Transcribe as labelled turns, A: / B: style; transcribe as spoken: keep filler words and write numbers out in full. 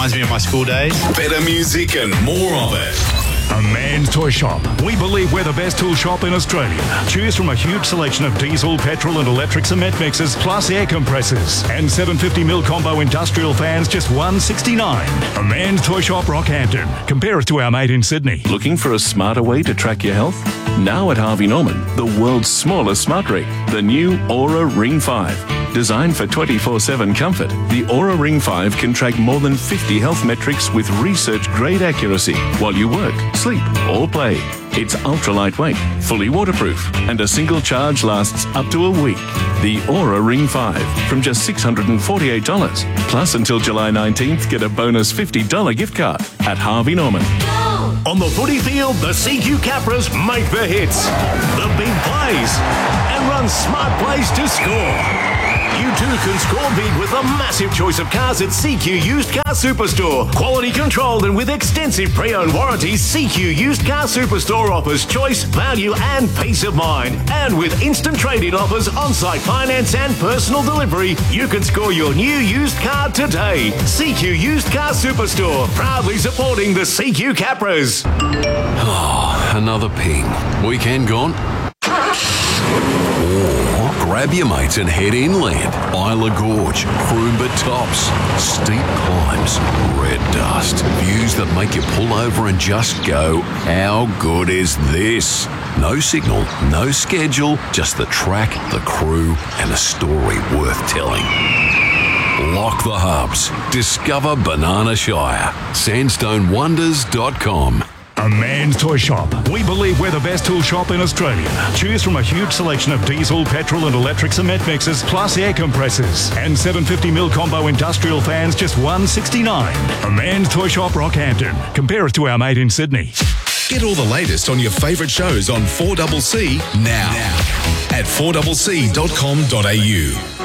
A: reminds me of my school days.
B: Better music and more of it.
C: A Man's Toy Shop. We believe we're the best tool shop in Australia. Choose from a huge selection of diesel, petrol and electric cement mixers, plus air compressors. And seven hundred fifty mil combo industrial fans, just one hundred sixty-nine dollars. A Man's Toy Shop, Rockhampton. Compare us to our mate in Sydney.
D: Looking for a smarter way to track your health? Now at Harvey Norman, the world's smallest smart ring, the new Aura Ring five. Designed for twenty-four seven comfort, the Aura Ring five can track more than fifty health metrics with research-grade accuracy while you work, sleep, or play. It's ultra lightweight, fully waterproof, and a single charge lasts up to a week. The Aura Ring five from just six hundred forty-eight dollars. Plus, until July nineteenth, get a bonus fifty dollars gift card at Harvey Norman.
E: On the footy field, the C Q Capras make the hits, the big plays, and run smart plays to score. You too can score big with a massive choice of cars at C Q Used Car Superstore. Quality controlled and with extensive pre-owned warranties, C Q Used Car Superstore offers choice, value and peace of mind. And with instant trade-in offers, on-site finance and personal delivery, you can score your new used car today. C Q Used Car Superstore, proudly supporting the C Q Capras.
F: Oh, another ping. Weekend gone? Or grab your mates and head inland. Isla Gorge, Croomba Tops, steep climbs, red dust, views that make you pull over and just go, how good is this? No signal, no schedule, just the track, the crew, and a story worth telling. Lock the hubs. Discover Banana Shire. sandstone wonders dot com.
C: A Man's Toy Shop. We believe we're the best tool shop in Australia. Choose from a huge selection of diesel, petrol and electric cement mixers, plus air compressors. And seven hundred fifty mil combo industrial fans, just one hundred sixty-nine dollars. A Man's Toy Shop, Rockhampton. Compare us to our mate in Sydney.
B: Get all the latest on your favourite shows on four C C now, now. at four c c dot com dot a u.